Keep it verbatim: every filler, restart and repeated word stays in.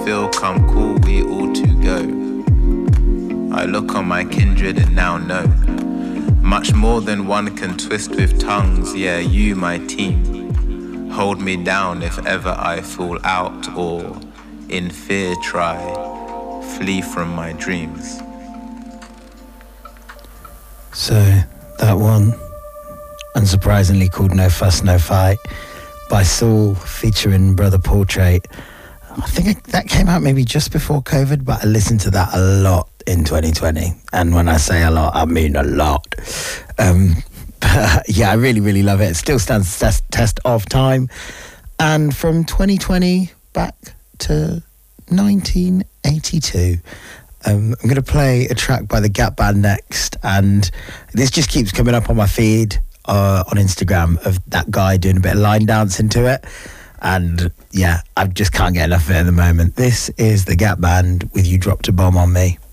feel come cool, we all to go. I look on my kindred and now know much more than one can twist with tongues. Yeah, you, my team, hold me down if ever I fall out or in fear try flee from my dreams. So that one, unsurprisingly called No Fuss No Fight by Saul featuring Brother Portrait. I think that came out maybe just before COVID, but I listened to that a lot in twenty twenty. And when I say a lot, I mean a lot. Um, but yeah, I really, really love it. It still stands the test, test of time. And from twenty twenty back to nineteen eighty-two, um, I'm going to play a track by the Gap Band next. And this just keeps coming up on my feed uh, on Instagram of that guy doing a bit of line dancing to it. And yeah, I just can't get enough of it at the moment. This is the Gap Band with You Dropped a Bomb on Me.